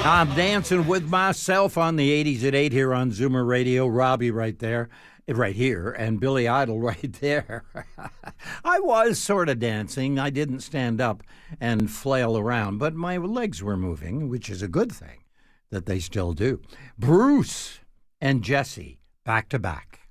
I'm dancing with myself on the 80s at 8 here on Zoomer Radio. Robbie right there, right here, and Billy Idol right there. I was sort of dancing. I didn't stand up and flail around, but my legs were moving, which is a good thing that they still do. Bruce and Jesse, back to back.